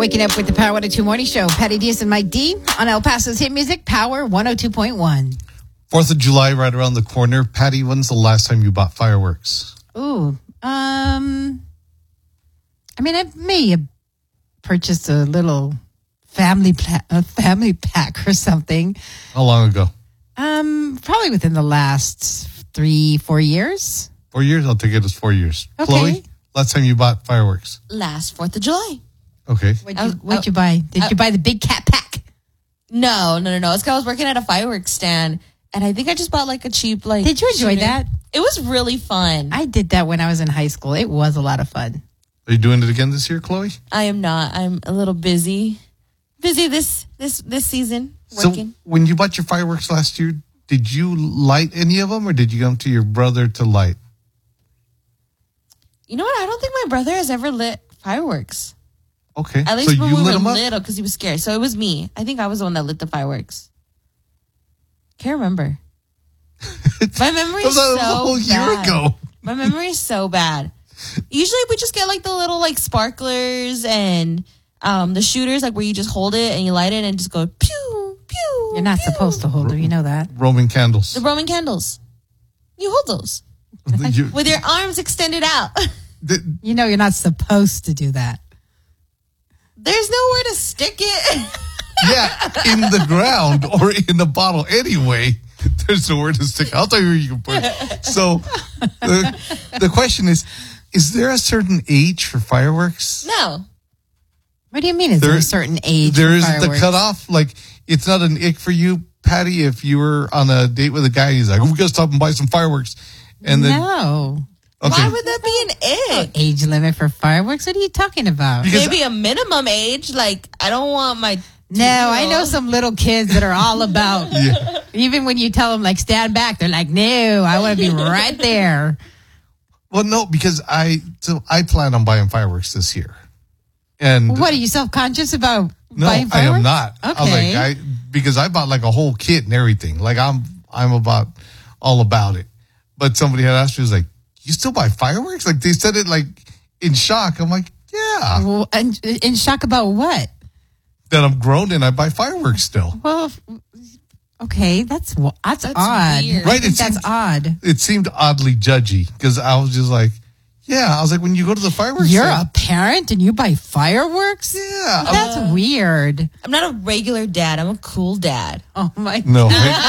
Waking up with the Power 102 Morning Show. Patty Diaz and Mike D on El Paso's hit music, Power 102.1. 4th of July right around the corner. Patty, when's the last time you bought fireworks? Ooh, I may have purchased a little family pack or something. How long ago? Probably within the last 3-4 years. 4 years? I'll take it as 4 years. Okay. Chloe, last time you bought fireworks? Last 4th of July. Okay. What'd you buy? Did you buy the big cat pack? No. It's because I was working at a fireworks stand, and I think I just bought like a cheap Did you enjoy that? It was really fun. I did that when I was in high school. It was a lot of fun. Are you doing it again this year, Chloe? I am not. I'm a little busy. Busy this season working. So when you bought your fireworks last year, did you light any of them, or did you come to your brother to light? You know what? I don't think my brother has ever lit fireworks. Okay. At least so when you we lit were them up? little, because he was scared. So it was me. I think I was the one that lit the fireworks. Can't remember. My memory is so a whole year bad. ago. My memory is so bad. Usually we just get like the little like sparklers and the shooters, like where you just hold it and you light it and just go pew, pew. You're not pew. supposed to hold her. You know that. Roman candles. The Roman candles. You hold those with your arms extended out. You know you're not supposed to do that. There's nowhere to stick it. Yeah, in the ground or in the bottle anyway. There's nowhere to stick. I'll tell you where you can put it. So the question is there a certain age for fireworks? No. What do you mean? Is there a certain age? There for isn't the fireworks? cutoff. Like, it's not an ick for you, Patty, if you were on a date with a guy and he's like, we got to stop and buy some fireworks. And then, No. okay. Why would that be an ick? Age limit for fireworks? What are you talking about? Because- Maybe a minimum age. Like, I don't want my... No, I know some little kids that are all about. Yeah. Even when you tell them, like, stand back, they're like, no, I want to be right there. Well, no, because I plan on buying fireworks this year. And What, are you self-conscious about no, buying I fireworks? am not. Okay. I was like, because I bought like a whole kit and everything. Like I'm all about it. But somebody had asked me, was like, you still buy fireworks? Like they said it like in shock. I'm like, yeah. Well, and in shock about what? That I'm grown and I buy fireworks still. Well, okay, that's odd. weird. Right, I think it that's seems- odd. It seemed oddly judgy because I was just like, yeah. I was like, when you go to the fireworks, You're stand- a parent and you buy fireworks? yeah. That's weird. I'm not a regular dad. I'm a cool dad. Oh, my No.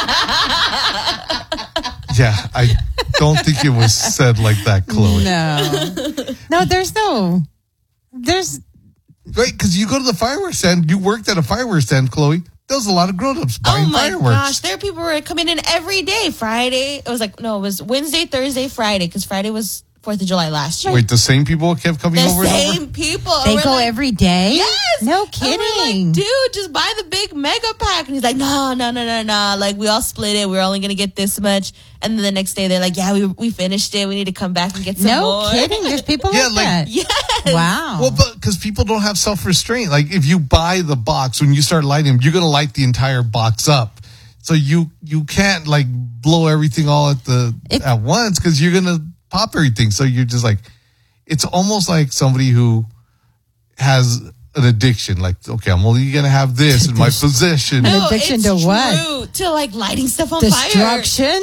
Yeah, I don't think it was said like that, Chloe. No, there's Right, because you go to the fireworks stand, you worked at a fireworks stand, Chloe. There was a lot of grown-ups buying Oh my fireworks. gosh, there are people who were coming in every day. Friday, it was Wednesday, Thursday, Friday, because Friday was 4th of July last year. Wait, the same people kept coming The over and over? same people. they We're go like, every day? Yes. No And we're kidding. like, dude, just buy the big mega pack. And he's like, no. Like, we all split it. We're only going to get this much. And then the next day, they're like, yeah, we finished it. We need to come back and get some No more. kidding. There's people Yeah, like like- that. Yes. Wow. Well, but because people don't have self-restraint. Like, if you buy the box, when you start lighting them, you're going to light the entire box up. So you can't, like, blow everything all at once because you're going to pop everything. So you're just like, it's almost like somebody who has an addiction. Like, okay, I'm only going to have this in my possession. An addiction it's to what? true. To like lighting stuff on fire. Destruction?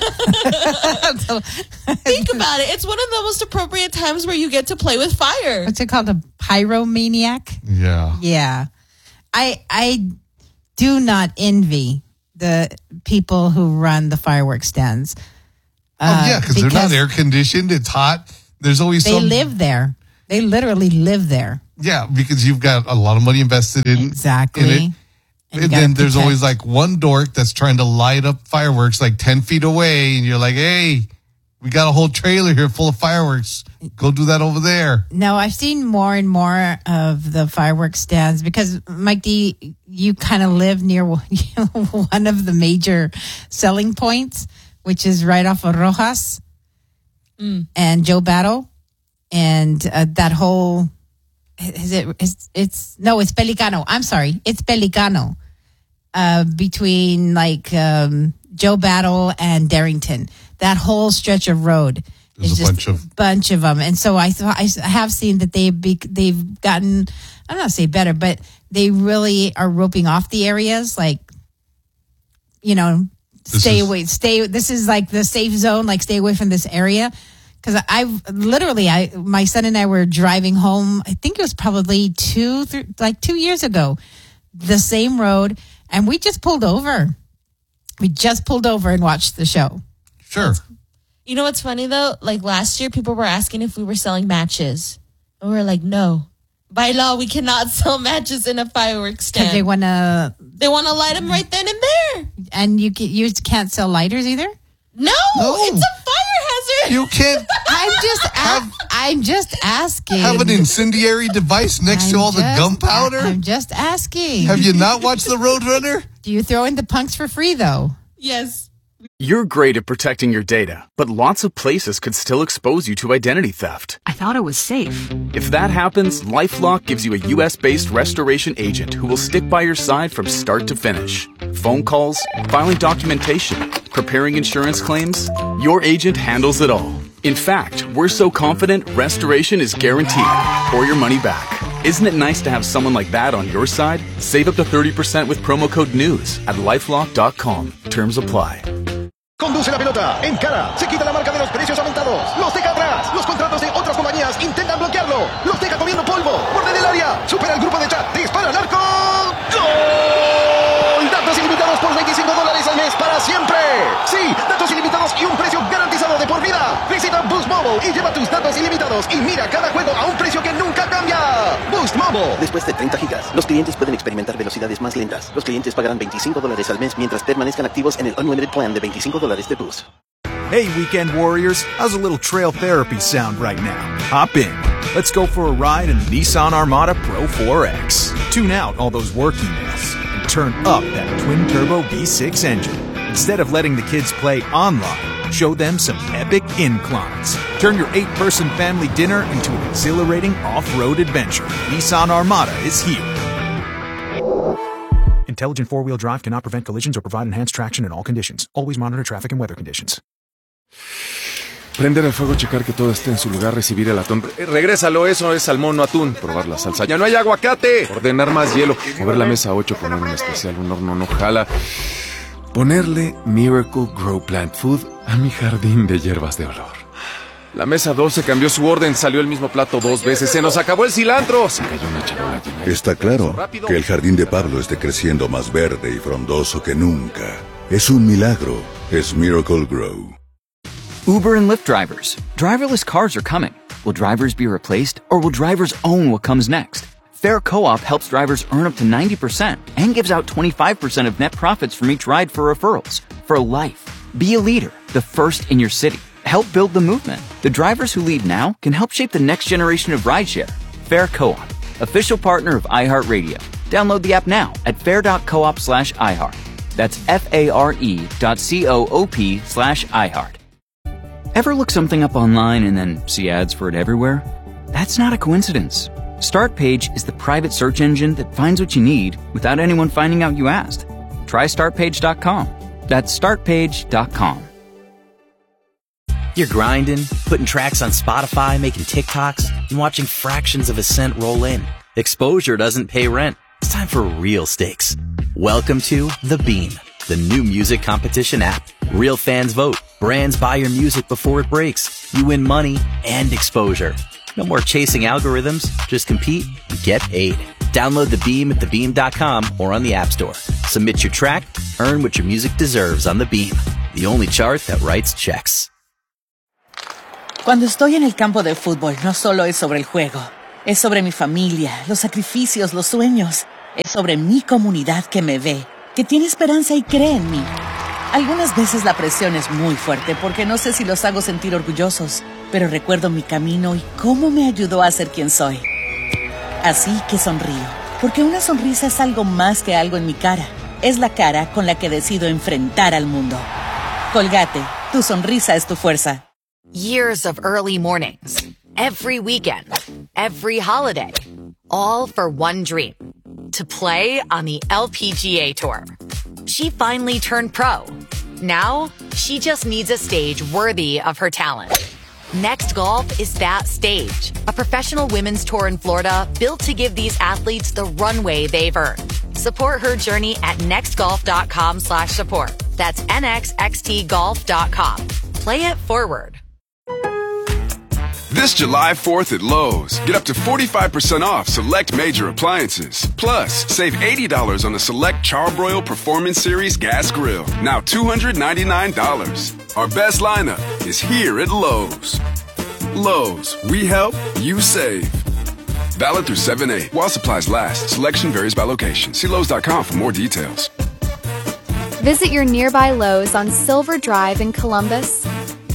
Think about it. It's one of the most appropriate times where you get to play with fire. What's it called? A pyromaniac? Yeah. Yeah. I do not envy the people who run the fireworks stands. Yeah, because they're not air conditioned. It's hot. There's always They live there. They literally live there. Yeah, because you've got a lot of money invested in Exactly. in it. And you And gotta then there's protect. always like one dork that's trying to light up fireworks like 10 feet away. And you're like, hey, we got a whole trailer here full of fireworks. Go do that over there. No, I've seen more and more of the fireworks stands because, Mike D, you kind of live near one of the major selling points, which is right off of Rojas and Joe Battle. And that whole, it's Pelicano. I'm sorry. It's Pelicano. Between like Joe Battle and Darrington. That whole stretch of road. There's a bunch of them. And so I have seen that they've gotten, I'm not say better, but they really are roping off the areas. Like, stay away. This is like the safe zone. Like, stay away from this area. Because my son and I were driving home. I think it was probably 2 years ago, the same road, and we just pulled over. We just pulled over and watched the show. Sure. You know what's funny though? Like last year, people were asking if we were selling matches, and we were like, no. By law, we cannot sell matches in a fireworks stand. Because they want to light them right then and there. And you can't sell lighters either? No, it's a fire hazard. You can't. I'm just asking. Have an incendiary device next to all the gunpowder? I'm just asking. Have you not watched The Roadrunner? Do you throw in the punks for free, though? Yes. You're great at protecting your data, but lots of places could still expose you to identity theft. I thought it was safe. If that happens, LifeLock gives you a U.S.-based restoration agent who will stick by your side from start to finish. Phone calls, filing documentation, preparing insurance claims, your agent handles it all. In fact, we're so confident restoration is guaranteed or your money back. Isn't it nice to have someone like that on your side? Save up to 30% with promo code NEWS at LifeLock.com. Terms apply. Conduce la pelota, encara, se quita la marca de los precios aumentados, los deja atrás, los contratos de otras compañías intentan bloquearlo, los deja comiendo polvo, borde del área, supera el grupo de chat, dispara al arco, ¡gol! Datos ilimitados por $25 al mes para siempre. Sí, datos ilimitados y un precio garantizado de por vida. Visita Boost Mobile y lleva tus datos ilimitados y mira cada juego a un precio que nunca cambia. Boost Mobile. Después de 30 gigas, los clientes pueden experimentar velocidades más lentas. Los clientes pagarán $25 al mes mientras permanezcan activos en el Unlimited Plan de $25 de Boost. Hey, Weekend Warriors, how's a little trail therapy sound right now? Hop in. Let's go for a ride in the Nissan Armada Pro 4X. Tune out all those work emails and turn up that twin-turbo V6 engine. Instead of letting the kids play online, show them some epic inclines. Turn your 8-person family dinner into an exhilarating off-road adventure. Nissan Armada is here. Intelligent four-wheel drive cannot prevent collisions or provide enhanced traction in all conditions. Always monitor traffic and weather conditions. Prender el fuego, checar que todo esté en su lugar, recibir el atún. Regrésalo, eso es salmón, no atún. Probar la salsa. ¡Ya no hay aguacate! Ordenar más hielo. Mover la mesa a 8, poner un especial, un horno no jala. Ponerle Miracle Grow Plant Food a mi jardín de hierbas de olor. La mesa 12 cambió su orden, salió el mismo plato 2 veces, se nos acabó el cilantro. Se cayó una charola llena. Está claro que el jardín de Pablo esté creciendo más verde y frondoso que nunca. Es un milagro. Es Miracle Grow. Uber and Lyft drivers. Driverless cars are coming. Will drivers be replaced, or will drivers own what comes next? Fair Co-op helps drivers earn up to 90% and gives out 25% of net profits from each ride for referrals. For life. Be a leader, the first in your city. Help build the movement. The drivers who lead now can help shape the next generation of rideshare. Fair Co-op, official partner of iHeartRadio. Download the app now at fair.coop/iHeart. That's FARE.coop/iHeart. Ever look something up online and then see ads for it everywhere? That's not a coincidence. Startpage is the private search engine that finds what you need without anyone finding out you asked. Try Startpage.com. That's Startpage.com. You're grinding, putting tracks on Spotify, making TikToks, and watching fractions of a cent roll in. Exposure doesn't pay rent. It's time for real stakes. Welcome to The Beam, the new music competition app. Real fans vote. Brands buy your music before it breaks. You win money and exposure. No more chasing algorithms. Just compete and get paid. Download The Beam at thebeam.com or on the App Store. Submit your track, earn what your music deserves on The Beam, the only chart that writes checks. Cuando estoy en el campo de fútbol, no solo es sobre el juego. Es sobre mi familia, los sacrificios, los sueños. Es sobre mi comunidad que me ve, que tiene esperanza y cree en mí. Algunas veces la presión es muy fuerte porque no sé si los hago sentir orgullosos, pero recuerdo mi camino y cómo me ayudó a ser quien soy. Así que sonrío, porque una sonrisa es algo más que algo en mi cara. Es la cara con la que decido enfrentar al mundo. Colgate, tu sonrisa es tu fuerza. Years of early mornings, every weekend, every holiday, all for one dream, to play on the LPGA Tour. She finally turned pro. Now, she just needs a stage worthy of her talent. Next Golf is that stage. A professional women's tour in Florida built to give these athletes the runway they've earned. Support her journey at nextgolf.com/support. That's nxxtgolf.com. Play it forward. This July 4th at Lowe's, get up to 45% off select major appliances. Plus, save $80 on the select Charbroil Performance Series gas grill. Now $299. Our best lineup is here at Lowe's. Lowe's, we help, you save. Valid through 7/8. While supplies last. Selection varies by location. See Lowe's.com for more details. Visit your nearby Lowe's on Silver Drive in Columbus.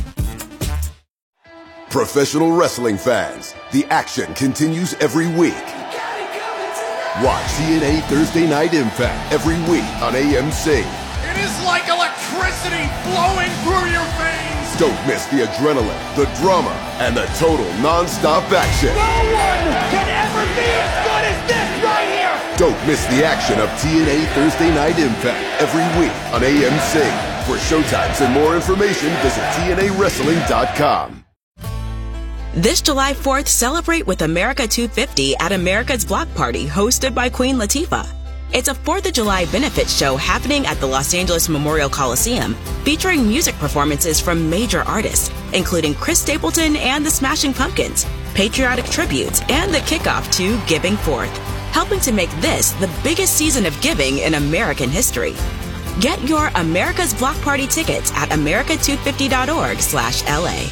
Professional wrestling fans, the action continues every week. Watch TNA Thursday Night Impact every week on AMC. It is like electricity flowing through your veins. Don't miss the adrenaline, the drama, and the total non-stop action. No one can ever be as good as this right here. Don't miss the action of TNA Thursday Night Impact every week on AMC. For showtimes and more information, visit TNAWrestling.com. This July 4th, celebrate with America 250 at America's Block Party, hosted by Queen Latifah. It's a 4th of July benefit show happening at the Los Angeles Memorial Coliseum, featuring music performances from major artists, including Chris Stapleton and the Smashing Pumpkins, patriotic tributes, and the kickoff to Giving Forth, helping to make this the biggest season of giving in American history. Get your America's Block Party tickets at america250.org/LA.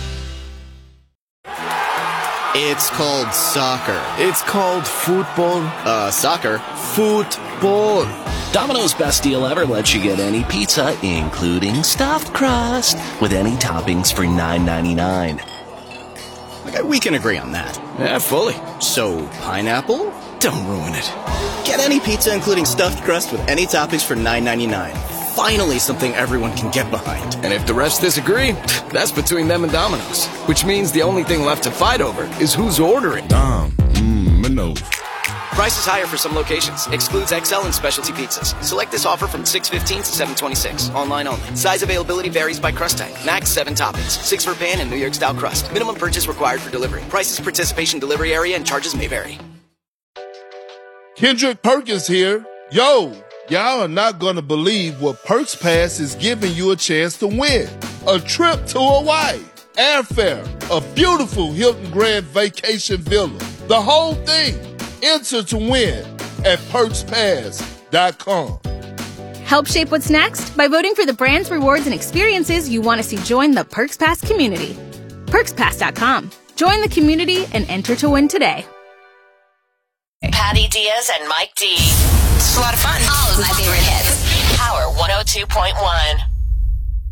It's called soccer. It's called football. Soccer. Football. Domino's best deal ever lets you get any pizza, including stuffed crust, with any toppings for $9.99. Okay, we can agree on that. Yeah, fully. So, pineapple? Don't ruin it. Get any pizza, including stuffed crust, with any toppings for $9.99. Finally, something everyone can get behind. And if the rest disagree, that's between them and Domino's. Which means the only thing left to fight over is who's ordering. Domino's. Price is higher for some locations. Excludes XL and specialty pizzas. Select this offer from 6/15 to 7/26. Online only. Size availability varies by crust type. Max 7 toppings. 6 for pan and New York style crust. Minimum purchase required for delivery. Prices, participation, delivery area, and charges may vary. Kendrick Perkins here. Yo, y'all are not going to believe what Perks Pass is giving you a chance to win. A trip to Hawaii, airfare, a beautiful Hilton Grand Vacation Villa, the whole thing. Enter to win at PerksPass.com. Help shape what's next by voting for the brands, rewards, and experiences you want to see join the Perks Pass community. PerksPass.com. Join the community and enter to win today. Patty Diaz and Mike D. It's a lot of fun. All of my favorite hits. Power 102.1.